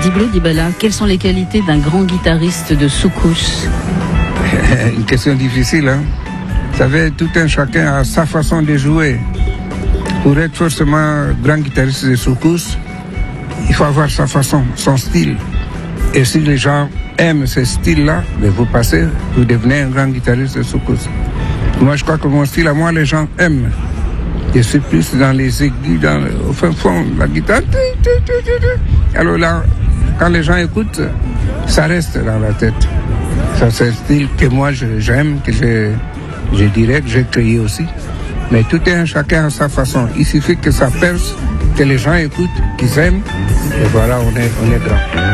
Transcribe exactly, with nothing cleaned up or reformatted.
Diblo Dibala, quelles sont les qualités d'un grand guitariste de soukous? Une question difficile, hein. Vous savez, tout un chacun a sa façon de jouer. Pour être forcément grand guitariste de soukous, il faut avoir sa façon, son style. Et si les gens aiment ce style-là, ben vous passez, vous devenez un grand guitariste de soukous. Moi, je crois que mon style, à moi, les gens aiment. Je suis plus dans les aigus, dans le, au fin fond de la guitare. Alors là, quand les gens écoutent, ça reste dans la tête. Ça, c'est un style que moi, je, j'aime, que je, je dirais que j'ai créé aussi. Mais tout un chacun à sa façon. Il suffit que ça perce, que les gens écoutent, qu'ils aiment, et voilà, on est, on est grand.